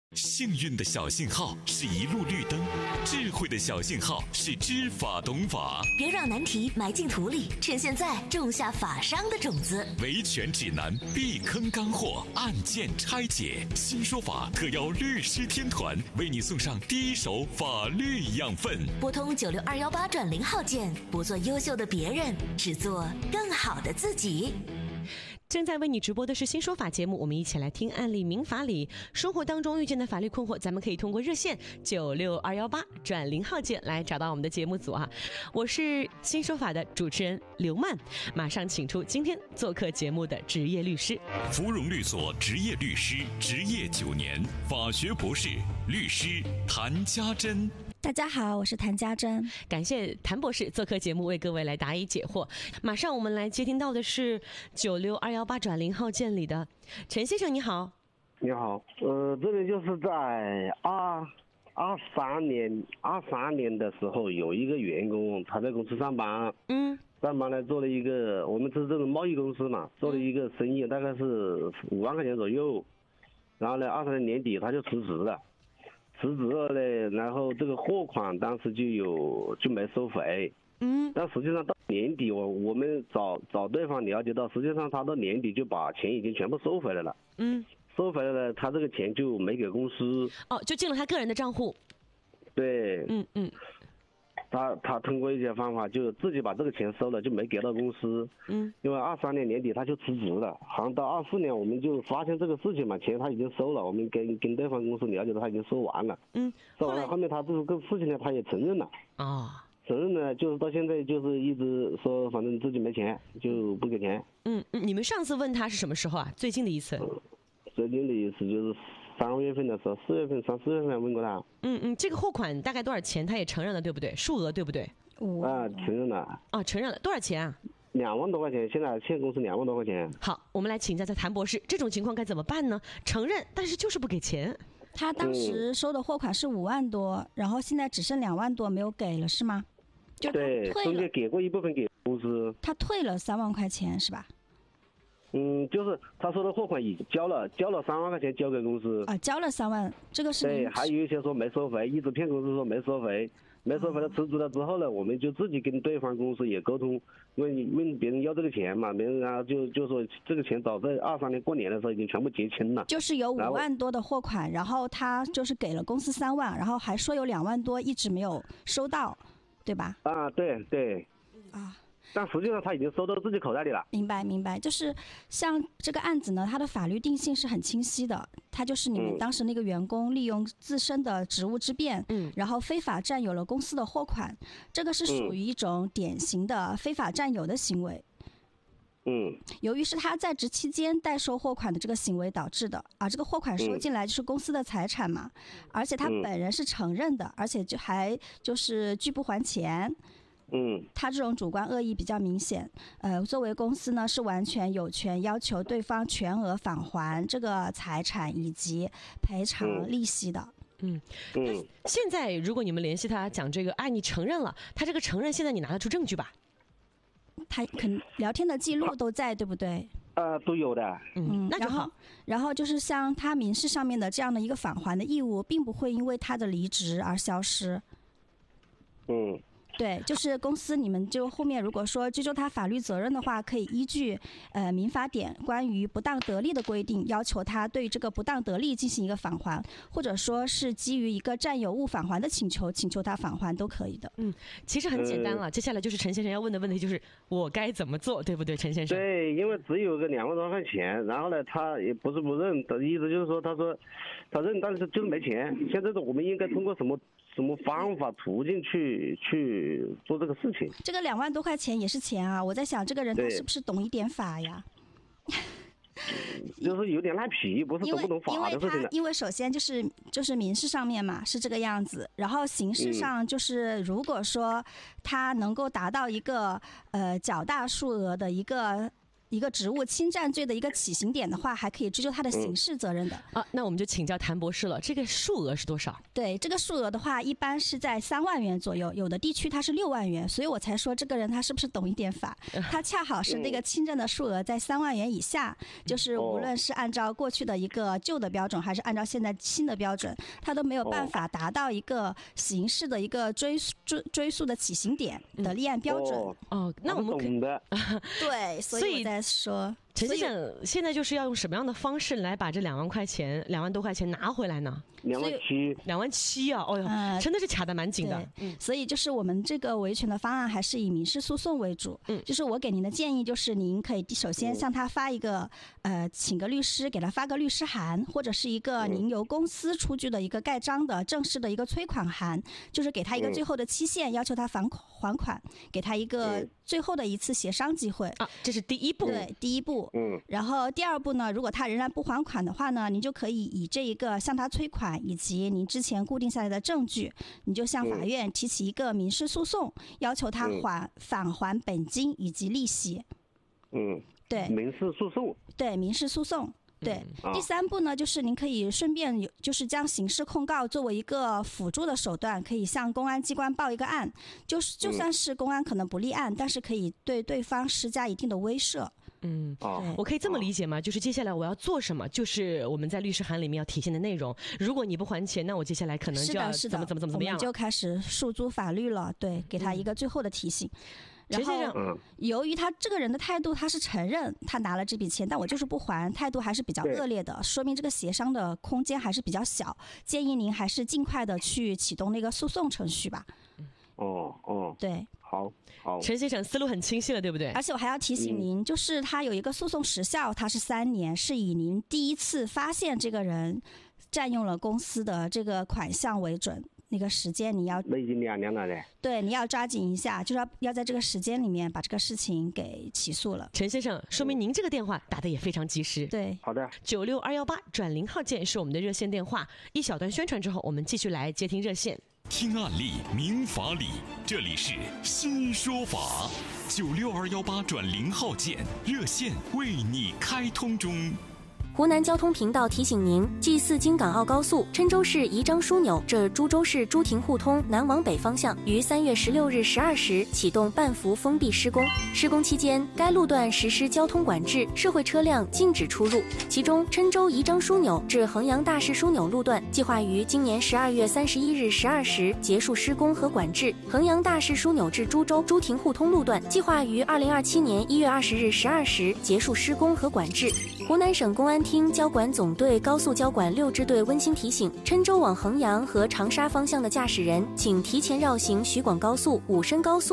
幸运的小信号是一路绿灯，智慧的小信号是知法懂法。 别让难题埋进土里，趁现在种下法商的种子。 维权指南，避坑干货，案件拆解，新说法特邀律师天团为你送上第一手法律养分。 拨通96218+0号键，不做优秀的别人，只做更好的自己。 正在为你直播的是新说法节目，我们一起来听案例民法里生活当中遇见的法律困惑，咱们可以通过热线96218+0号键来找到我们的节目组啊。我是新说法的主持人刘曼，马上请出今天做客节目的职业律师， 芙蓉律所职业律师，执业9年，法学博士，律师谭家珍。 大家好，我是谭家珍， 感谢谭博士做客节目为各位来答疑解惑。马上我们来接听到的是96218+0号键里的陈先生，你好。 你好，这里就是在23年的时候，有一个员工他在公司上班，上班呢做了一个，我们是这种贸易公司嘛，做了一个生意，大概是5万块钱左右，然后呢23年年底他就辞职了。辞职了呢，然后这个货款当时就没收回，但实际上到年底我们找对方了解到，实际上他到年底就把钱已经全部收回来了，收回来了，他这个钱就没给公司， 就进了他个人的账户， 对，他通过一些方法就自己把这个钱收了，就没给到公司，因为23年年底他就辞职了，好像到24年我们就发现这个事情嘛，钱他已经收了，我们跟对方公司了解到他已经收完了，收完了，后面他这个事情呢他也承认了，承认了，就是到现在就是一直说反正自己没钱就不给钱。 你们上次问他是什么时候啊？最近的一次？ 最近的一次就是3月份的时候，4月份3、4月份问过他。 这个货款大概多少钱？他也承认了，对不对？数额对不对？ 承认了。 承认了，多少钱啊 ？2万多块钱，现在欠公司2万多块钱。 好，我们来请教一下谭博士，这种情况该怎么办呢？承认，但是就是不给钱。 他当时收的货款是5万多，然后现在只剩2万多没有给了，是吗？ 对，中间给过一部分给公司。他退了3万块钱是吧？ 就是他说的货款已经交了3万块钱交给公司交了3万，这个是对，还有一些说没收回，一直骗公司说没收回，了辞职了之后呢，我们就自己跟对方公司也沟通，问别人要这个钱嘛，别人然后就说这个钱早在23年过年的时候已经全部结清了， 就是有5万多的货款，然后他就是给了公司3万，然后还说有2万多一直没有收到，对吧？ 对但实际上他已经收到自己口袋里了。 明白，就是像这个案子呢，它的法律定性是很清晰的，它就是你们当时那个员工利用自身的职务之便，然后非法占有了公司的货款，这个是属于一种典型的非法占有的行为。由于是他在职期间代收货款的这个行为导致的，这个货款收进来就是公司的财产嘛，而且他本人是承认的，而且还就是拒不还钱。他这种主观恶意比较明显，作为公司呢是完全有权要求对方全额返还这个财产以及赔偿利息的。 现在如果你们联系他讲这个，你承认了，他这个承认现在你拿得出证据吧？ 他聊天的记录都在，对不对？ 都有的。 那就好。 然后就是像他民事上面的这样的一个返还的义务，并不会因为他的离职而消失。对，就是公司你们就后面如果说追究他法律责任的话，可以依据民法典关于不当得利的规定，要求他对这个不当得利进行一个返还，或者说是基于一个占有物返还的请求他返还都可以的。 其实很简单了，接下来就是陈先生要问的问题，就是我该怎么做，对不对，陈先生？ 对，因为只有个2万多块钱，然后呢他也不是不认，的意思就是说他认，但是就是没钱。现在我们应该通过什么方法途径去做这个事情？ 这个2万多块钱也是钱啊！我在想这个人他是不是懂一点法呀？ 就是有点赖皮，不是懂不懂法的事情的。 因为首先就是民事上面嘛是这个样子，然后刑事上就是如果说他能够达到一个较大数额的一个一个职务侵占罪的一个起刑点的话，还可以追究他的刑事责任的。 那我们就请教谭博士了，这个数额是多少？ 对，这个数额的话，一般是在3万元左右，有的地区它是6万元，所以我才说这个人他是不是懂一点法？他恰好是那个侵占的数额在3万元以下，就是无论是按照过去的一个旧的标准，还是按照现在新的标准，他都没有办法达到一个刑事的一个追诉的起刑点的立案标准。 那我们懂的。 对，所以我在说。 陈先生，现在就是要用什么样的方式来把这2万多块钱拿回来呢？2万7啊！哦哟，真的是卡得蛮紧的。 所以就是我们这个维权的方案还是以民事诉讼为主。就是我给您的建议就是，您可以首先向他发一个请个律师，给他发个律师函，或者是一个您由公司出具的一个盖章的正式的一个催款函，就是给他一个最后的期限，要求他还款，给他一个最后的一次协商机会。 这是第一步。 对，第一步。然后第2步呢，如果他仍然不还款的话呢，您就可以以这一个向他催款以及您之前固定下来的证据，你就向法院提起一个民事诉讼，要求他返还本金以及利息。对， 民事诉讼。 对，民事诉讼。对，第3步呢，就是您可以顺便就是将刑事控告作为一个辅助的手段，可以向公安机关报一个案，就算是公安可能不立案，但是可以对对方施加一定的威慑。 我可以这么理解吗？就是接下来我要做什么，就是我们在律师函里面要体现的内容。如果你不还钱，那我接下来可能就要怎么样了， 我们就开始诉诸法律了。对，给他一个最后的提醒。然后，由于他这个人的态度，他是承认他拿了这笔钱，但我就是不还，态度还是比较恶劣的，说明这个协商的空间还是比较小。建议您还是尽快的去启动那个诉讼程序吧。对。 好， 陈先生思路很清晰了，对不对？ 而且我还要提醒您，就是他有一个诉讼时效，它是3年，是以您第一次发现这个人占用了公司的这个款项为准。那个时间你要， 那已经2年了嘞。 对，你要抓紧一下，就是要在这个时间里面把这个事情给起诉了。 陈先生，说明您这个电话打得也非常及时。 对， 好的。 96218+0号键是我们的热线电话。一小段宣传之后，我们继续来接听热线。 听案例，明法理，这里是新说法。96218+0号键热线为你开通中。 湖南交通频道提醒您：G4京港澳高速郴州市宜章枢纽至株洲市朱亭互通南往北方向于3月16日12时启动半幅封闭施工。施工期间，该路段实施交通管制，社会车辆禁止出入。其中，郴州宜章枢纽至衡阳大市枢纽路段计划于今年12月31日12时结束施工和管制；衡阳大市枢纽至株洲朱亭互通路段计划于2027年1月20日12时结束施工和管制。湖南省公安厅交管总队高速交管6支队温馨提醒：郴州往衡阳和长沙方向的驾驶人，请提前绕行徐广高速、武深高速。